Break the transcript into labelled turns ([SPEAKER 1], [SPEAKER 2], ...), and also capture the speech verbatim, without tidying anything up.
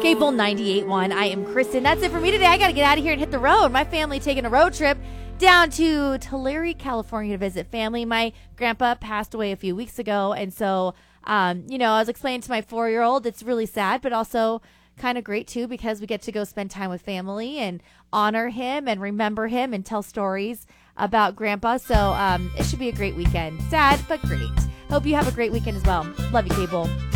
[SPEAKER 1] Cable ninety-eight point one. I am Kristen. That's it for me today. I got to get out of here and hit the road. My family taking a road trip down to Tulare, California to visit family. My grandpa passed away a few weeks ago. And so, um, you know, I was explaining to my four-year-old, it's really sad, but also kind of great too, because we get to go spend time with family and honor him and remember him and tell stories about grandpa. So um, it should be a great weekend. Sad, but great. Hope you have a great weekend as well. Love you, Cable.